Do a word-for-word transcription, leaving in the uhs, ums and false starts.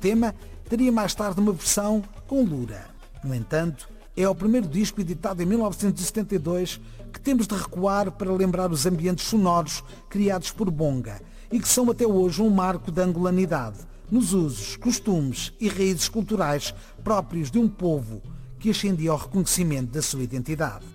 tema teria mais tarde uma versão com Lura. No entanto, é ao primeiro disco, editado em mil novecentos e setenta e dois, que temos de recuar para lembrar os ambientes sonoros criados por Bonga e que são até hoje um marco da angolanidade, nos usos, costumes e raízes culturais próprios de um povo que ascendia ao reconhecimento da sua identidade.